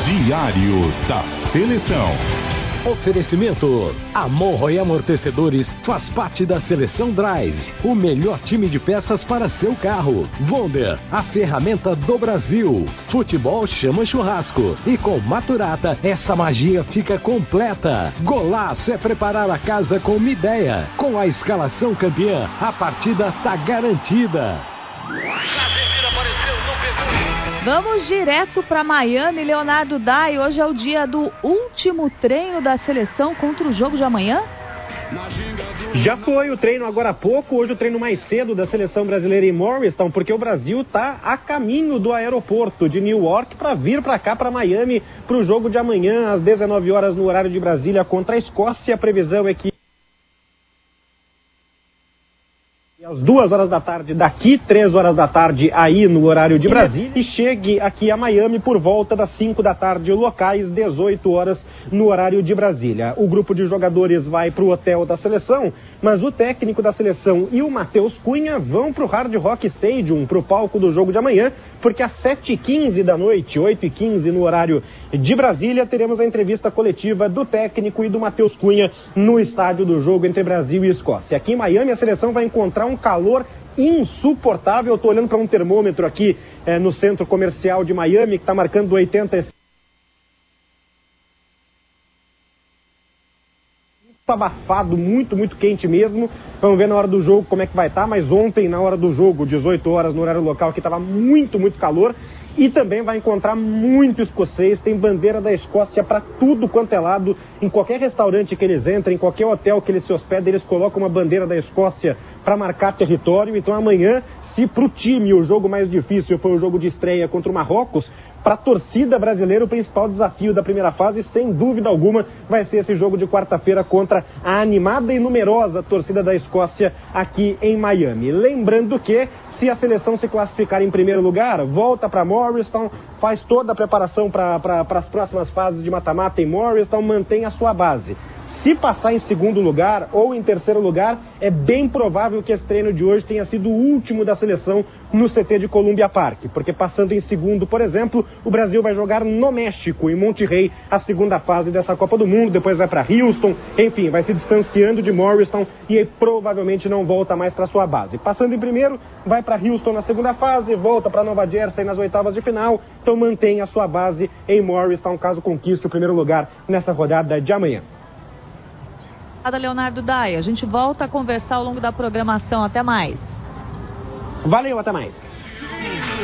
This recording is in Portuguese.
Diário da Seleção. Oferecimento: Amorro e Amortecedores faz parte da Seleção Drive, o melhor time de peças para seu carro. Wonder, a ferramenta do Brasil. Futebol chama churrasco e com Maturata essa magia fica completa. Golaço é preparar a casa com uma ideia. Com a escalação campeã, a partida tá garantida. Vamos direto para Miami, Leonardo Dai. Hoje é o dia do último treino da seleção contra o jogo de amanhã? Já foi o treino agora há pouco, hoje o treino mais cedo da seleção brasileira em Morristown, porque o Brasil está a caminho do aeroporto de Newark para vir para cá, para Miami, para o jogo de amanhã, às 19 horas no horário de Brasília, contra a Escócia. A previsão é que às 2 horas da tarde daqui, 3 horas da tarde aí no horário de Brasília, e chegue aqui a Miami por volta das 5 da tarde locais, 18 horas no horário de Brasília. O grupo de jogadores vai para o hotel da seleção, mas o técnico da seleção e o Matheus Cunha vão para o Hard Rock Stadium, para o palco do jogo de amanhã, porque às 7h15 da noite, 8h15 no horário de Brasília, teremos a entrevista coletiva do técnico e do Matheus Cunha no estádio do jogo entre Brasil e Escócia. Aqui em Miami a seleção vai encontrar um calor insuportável. Eu estou olhando para um termômetro aqui no centro comercial de Miami, que está marcando 80. Abafado, muito quente mesmo. Vamos ver na hora do jogo como é que vai estar, mas ontem na hora do jogo, 18 horas no horário local, que estava muito calor. E também vai encontrar muito escocês, tem bandeira da Escócia para tudo quanto é lado. Em qualquer restaurante que eles entrem, em qualquer hotel que eles se hospedem, eles colocam uma bandeira da Escócia para marcar território. Então amanhã, se para o time o jogo mais difícil foi o jogo de estreia contra o Marrocos, para a torcida brasileira o principal desafio da primeira fase, sem dúvida alguma, vai ser esse jogo de quarta-feira contra a animada e numerosa torcida da Escócia aqui em Miami. Lembrando que, se a seleção se classificar em primeiro lugar, volta para Morristown, faz toda a preparação para as próximas fases de mata-mata em Morristown, mantém a sua base. Se passar em segundo lugar ou em terceiro lugar, é bem provável que esse treino de hoje tenha sido o último da seleção no CT de Columbia Park, porque passando em segundo, por exemplo, o Brasil vai jogar no México, em Monterrey, a segunda fase dessa Copa do Mundo, depois vai para Houston, enfim, vai se distanciando de Morristown e aí provavelmente não volta mais para sua base. Passando em primeiro, vai para Houston na segunda fase, volta para Nova Jersey nas oitavas de final, então mantém a sua base em Morristown caso conquiste o primeiro lugar nessa rodada de amanhã. Leonardo Dai, a gente volta a conversar ao longo da programação. Até mais. Valeu, até mais.